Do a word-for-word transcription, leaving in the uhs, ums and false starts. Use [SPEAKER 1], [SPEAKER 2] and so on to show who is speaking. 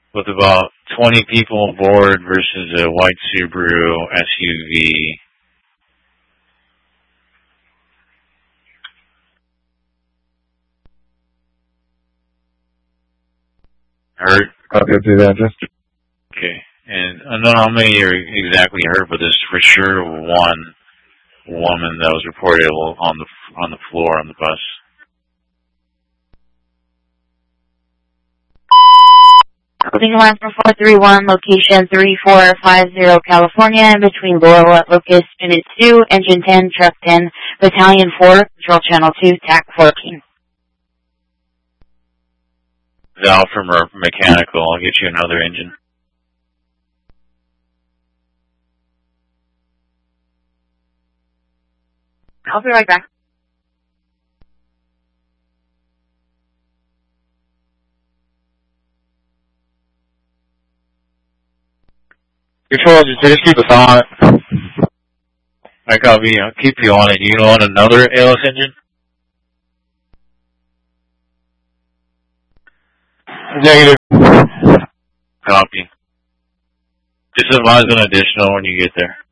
[SPEAKER 1] with about twenty people aboard versus a white Subaru S U V. Hurt?
[SPEAKER 2] I'll go through that. Just
[SPEAKER 1] okay. And I don't know how many are exactly hurt, but there's for sure one woman that was reported on the on the floor on the bus.
[SPEAKER 3] Coding line for four three one, location three four five zero, California, in between Laurel at Locust, Unit two, Engine ten, Truck ten, Battalion four, Control Channel two, T A C fourteen.
[SPEAKER 1] Val from Mechanical, I'll get you another engine.
[SPEAKER 3] I'll be right back.
[SPEAKER 2] Control, just keep us on it.
[SPEAKER 1] I copy. I'll keep you on it. You want another A L S engine?
[SPEAKER 2] Negative.
[SPEAKER 1] Copy. Just advise an additional when you get there.